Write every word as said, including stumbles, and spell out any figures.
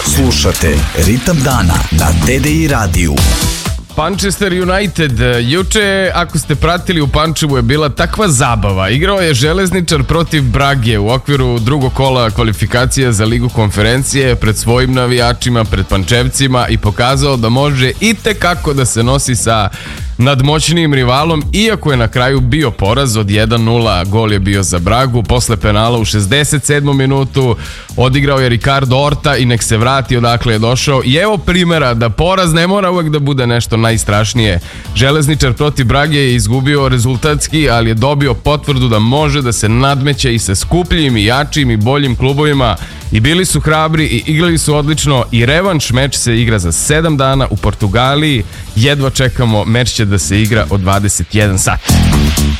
Slušate Ritam dana na T D I radiju. Manchester United. Juče, ako ste pratili, u Pančevu je bila takva zabava. Igrao je Železničar protiv Brage u okviru drugog kola kvalifikacija za Ligu konferencije pred svojim navijačima, pred Pančevcima i pokazao da može itekako da se nosi sa nadmoćnijim rivalom, iako je na kraju bio poraz od jedan nula. Gol je bio za Bragu posle penala u šezdeset sedmom minutu. Odigrao je Ricardo Horta i nek se vrati odakle je došao. I evo primjera da poraz ne mora uvek da bude nešto najstrašnije. Železničar protiv Brage je izgubio rezultatski, ali je dobio potvrdu da može da se nadmeće i sa skupljim i jačim i boljim klubovima. I bili su hrabri i igrali su odlično. I revanš meč se igra za sedam dana u Portugaliji. Jedva čekamo, meč će da se igra od dvadeset jedan sat.